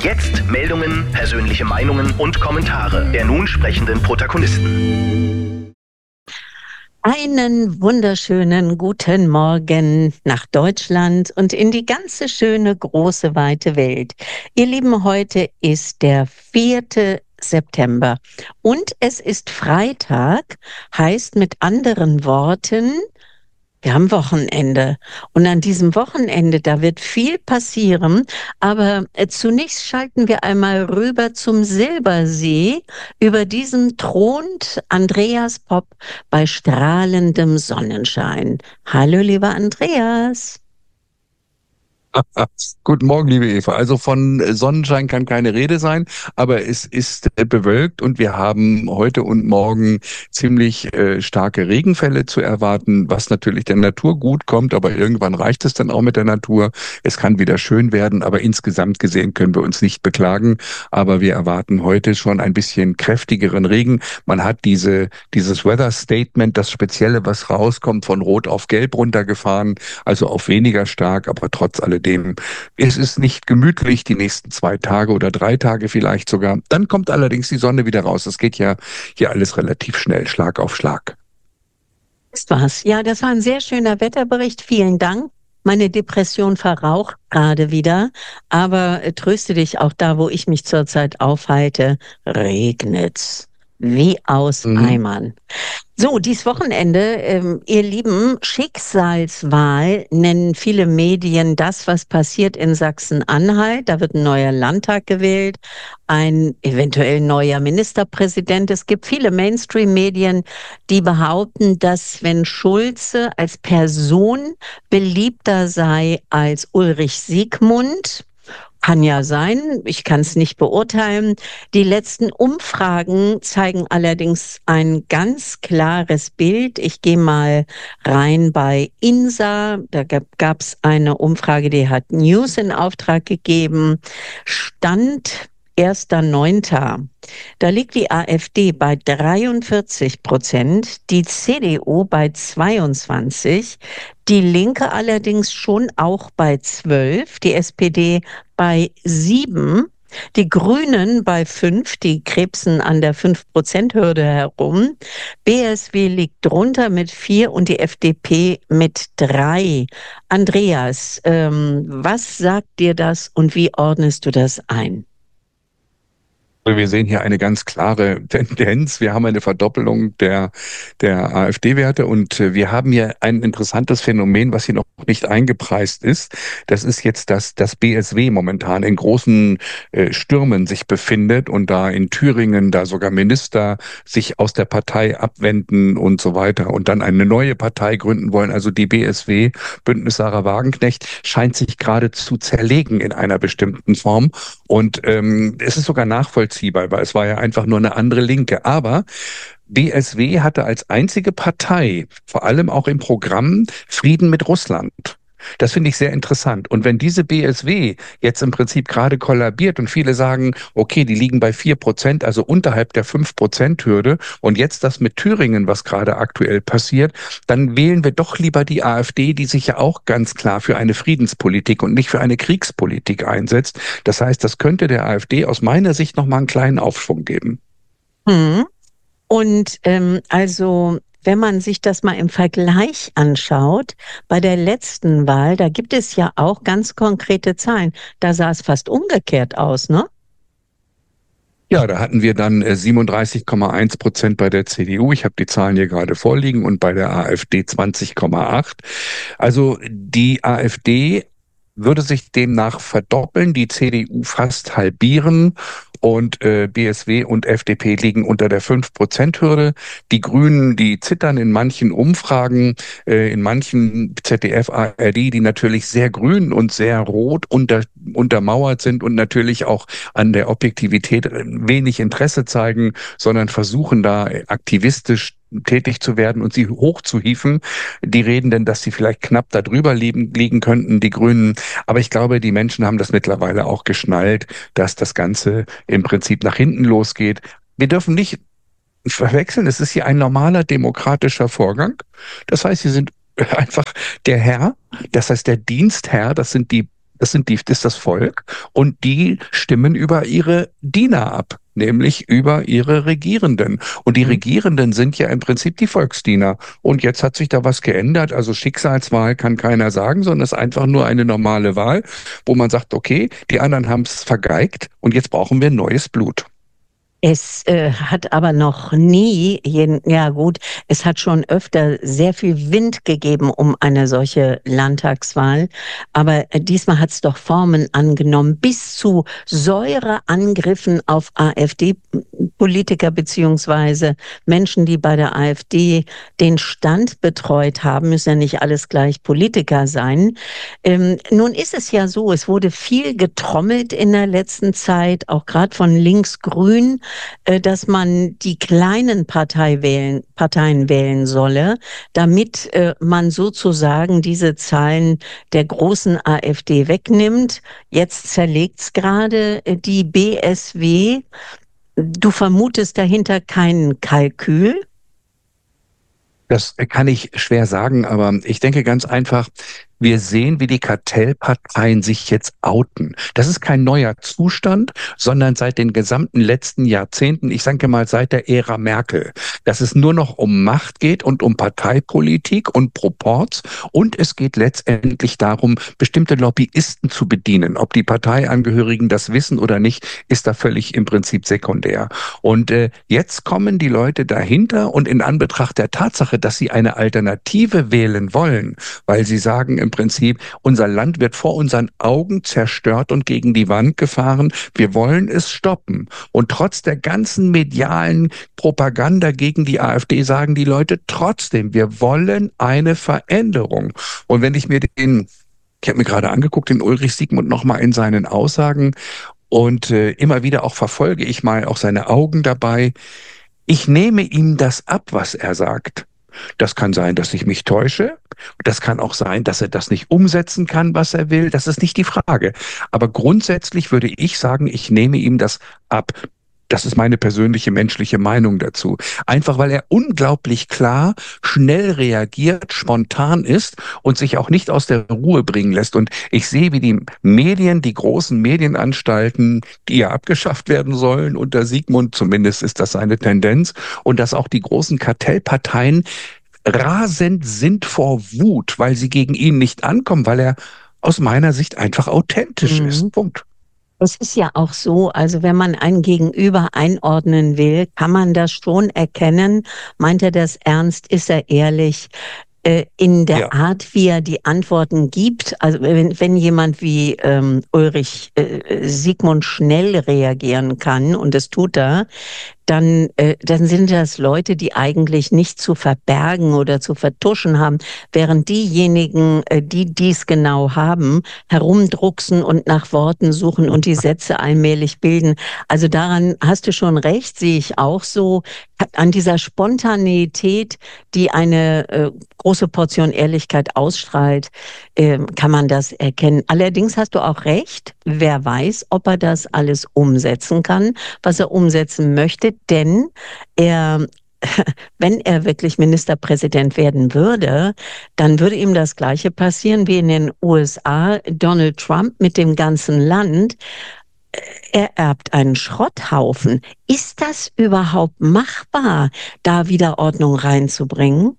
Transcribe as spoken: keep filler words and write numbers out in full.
Jetzt Meldungen, persönliche Meinungen und Kommentare der nun sprechenden Protagonisten. Einen wunderschönen guten Morgen nach Deutschland und in die ganze schöne, große, weite Welt. Ihr Lieben, heute ist der vierte September und es ist Freitag, heißt mit anderen Worten, wir haben Wochenende und an diesem Wochenende, da wird viel passieren, aber äh, zunächst schalten wir einmal rüber zum Silbersee. Über diesem thront Andreas Popp bei strahlendem Sonnenschein. Hallo, lieber Andreas. Guten Morgen, liebe Eva. Also von Sonnenschein kann keine Rede sein, aber es ist äh, bewölkt und wir haben heute und morgen ziemlich äh, starke Regenfälle zu erwarten, was natürlich der Natur gut kommt, aber irgendwann reicht es dann auch mit der Natur. Es kann wieder schön werden, aber insgesamt gesehen können wir uns nicht beklagen. Aber wir erwarten heute schon ein bisschen kräftigeren Regen. Man hat diese dieses Weather Statement, das Spezielle, was rauskommt, von Rot auf Gelb runtergefahren, also auf weniger stark, aber trotz alledem Dem. Es ist nicht gemütlich, die nächsten zwei Tage oder drei Tage vielleicht sogar. Dann kommt allerdings die Sonne wieder raus. Es geht ja hier alles relativ schnell, Schlag auf Schlag. Ist was. Ja, das war ein sehr schöner Wetterbericht. Vielen Dank. Meine Depression verraucht gerade wieder. Aber äh, tröste dich, auch da, wo ich mich zurzeit aufhalte, regnet's wie aus Mhm. Eimern. So, dies Wochenende, ähm, ihr Lieben, Schicksalswahl nennen viele Medien das, was passiert in Sachsen-Anhalt. Da wird ein neuer Landtag gewählt, ein eventuell neuer Ministerpräsident. Es gibt viele Mainstream-Medien, die behaupten, dass wenn Schulze als Person beliebter sei als Ulrich Siegmund, kann ja sein, ich kann es nicht beurteilen. Die letzten Umfragen zeigen allerdings ein ganz klares Bild. Ich gehe mal rein bei INSA. Da gab es eine Umfrage, die hat News in Auftrag gegeben. Stand erster neunter Da liegt die AfD bei dreiundvierzig Prozent, die C D U bei zweiundzwanzig, die Linke allerdings schon auch bei zwölf, die S P D bei sieben, die Grünen bei fünf, die krebsen an der fünf Prozent Hürde herum, B S W liegt drunter mit vier und die F D P mit drei. Andreas, ähm, was sagt dir das und wie ordnest du das ein? Wir sehen hier eine ganz klare Tendenz. Wir haben eine Verdoppelung der, der AfD-Werte und äh, wir haben hier ein interessantes Phänomen, was hier noch nicht eingepreist ist. Das ist jetzt, dass das B S W momentan in großen äh, Stürmen sich befindet und da in Thüringen da sogar Minister sich aus der Partei abwenden und so weiter und dann eine neue Partei gründen wollen. Also die B S W, Bündnis Sarah Wagenknecht, scheint sich gerade zu zerlegen in einer bestimmten Form. Und ähm, es ist sogar nachvollziehbar, weil es war ja einfach nur eine andere Linke. Aber B S W hatte als einzige Partei, vor allem auch im Programm, Frieden mit Russland. Das finde ich sehr interessant. Und wenn diese B S W jetzt im Prinzip gerade kollabiert und viele sagen, okay, die liegen bei vier Prozent, also unterhalb der fünf Prozent Hürde und jetzt das mit Thüringen, was gerade aktuell passiert, dann wählen wir doch lieber die AfD, die sich ja auch ganz klar für eine Friedenspolitik und nicht für eine Kriegspolitik einsetzt. Das heißt, das könnte der AfD aus meiner Sicht nochmal einen kleinen Aufschwung geben. Hm. Und ähm, also, wenn man sich das mal im Vergleich anschaut, bei der letzten Wahl, da gibt es ja auch ganz konkrete Zahlen. Da sah es fast umgekehrt aus, ne? Ja, da hatten wir dann äh, siebenunddreißig Komma eins Prozent bei der C D U. Ich habe die Zahlen hier gerade vorliegen und bei der AfD zwanzig Komma acht. Also die AfD würde sich demnach verdoppeln, die C D U fast halbieren und äh, B S W und F D P liegen unter der fünf Prozent Hürde. Die Grünen, die zittern in manchen Umfragen, äh, in manchen Z D F, A R D, die natürlich sehr grün und sehr rot unter, untermauert sind und natürlich auch an der Objektivität wenig Interesse zeigen, sondern versuchen da aktivistisch tätig zu werden und sie hochzuhieven. Die reden denn, dass sie vielleicht knapp darüber liegen, liegen könnten, die Grünen. Aber ich glaube, die Menschen haben das mittlerweile auch geschnallt, dass das Ganze im Prinzip nach hinten losgeht. Wir dürfen nicht verwechseln, es ist hier ein normaler demokratischer Vorgang. Das heißt, sie sind einfach der Herr, das heißt der Dienstherr, das sind die Das sind die, das ist das Volk und die stimmen über ihre Diener ab, nämlich über ihre Regierenden. Und die Regierenden sind ja im Prinzip die Volksdiener. Und jetzt hat sich da was geändert. Also Schicksalswahl kann keiner sagen, sondern es ist einfach nur eine normale Wahl, wo man sagt, okay, die anderen haben es vergeigt und jetzt brauchen wir neues Blut. Es äh, hat aber noch nie, jeden, ja gut, es hat schon öfter sehr viel Wind gegeben um eine solche Landtagswahl, aber äh, diesmal hat es doch Formen angenommen, bis zu Säureangriffen auf AfD-Politiker beziehungsweise Menschen, die bei der AfD den Stand betreut haben, müssen ja nicht alles gleich Politiker sein. Ähm, nun ist es ja so, es wurde viel getrommelt in der letzten Zeit, auch gerade von Linksgrün, dass man die kleinen Partei wählen, Parteien wählen solle, damit äh, man sozusagen diese Zahlen der großen AfD wegnimmt. Jetzt zerlegt es gerade die B S W. Du vermutest dahinter kein Kalkül? Das kann ich schwer sagen, aber ich denke ganz einfach, wir sehen, wie die Kartellparteien sich jetzt outen. Das ist kein neuer Zustand, sondern seit den gesamten letzten Jahrzehnten, ich sage mal seit der Ära Merkel, dass es nur noch um Macht geht und um Parteipolitik und Proports und es geht letztendlich darum, bestimmte Lobbyisten zu bedienen. Ob die Parteiangehörigen das wissen oder nicht, ist da völlig im Prinzip sekundär. Und äh, jetzt kommen die Leute dahinter und in Anbetracht der Tatsache, dass sie eine Alternative wählen wollen, weil sie sagen im Prinzip, unser Land wird vor unseren Augen zerstört und gegen die Wand gefahren. Wir wollen es stoppen. Und trotz der ganzen medialen Propaganda gegen die AfD sagen die Leute trotzdem, wir wollen eine Veränderung. Und wenn ich mir den, ich habe mir gerade angeguckt, den Ulrich Siegmund nochmal in seinen Aussagen und äh, immer wieder auch verfolge ich mal auch seine Augen dabei. Ich nehme ihm das ab, was er sagt. Das kann sein, dass ich mich täusche. Das kann auch sein, dass er das nicht umsetzen kann, was er will. Das ist nicht die Frage. Aber grundsätzlich würde ich sagen, ich nehme ihm das ab. Das ist meine persönliche menschliche Meinung dazu. Einfach weil er unglaublich klar, schnell reagiert, spontan ist und sich auch nicht aus der Ruhe bringen lässt. Und ich sehe, wie die Medien, die großen Medienanstalten, die ja abgeschafft werden sollen unter Siegmund, zumindest ist das seine Tendenz, und dass auch die großen Kartellparteien rasend sind vor Wut, weil sie gegen ihn nicht ankommen, weil er aus meiner Sicht einfach authentisch Mhm. ist. Punkt. Es ist ja auch so, also wenn man ein Gegenüber einordnen will, kann man das schon erkennen. Meint er das ernst? Ist er ehrlich? Äh, in der Ja. Art, wie er die Antworten gibt. Also wenn, wenn jemand wie ähm, Ulrich äh, Siegmund schnell reagieren kann, und das tut er, dann, äh, dann sind das Leute, die eigentlich nicht zu verbergen oder zu vertuschen haben, während diejenigen, äh, die dies genau haben, herumdrucksen und nach Worten suchen und die Sätze allmählich bilden. Also daran hast du schon recht, sehe ich auch so, an dieser Spontaneität, die eine äh, große Portion Ehrlichkeit ausstrahlt, äh, kann man das erkennen. Allerdings hast du auch recht, wer weiß, ob er das alles umsetzen kann, was er umsetzen möchte, denn er, wenn er wirklich Ministerpräsident werden würde, dann würde ihm das Gleiche passieren wie in den U S A, Donald Trump mit dem ganzen Land. Er erbt einen Schrotthaufen. Ist das überhaupt machbar, da wieder Ordnung reinzubringen?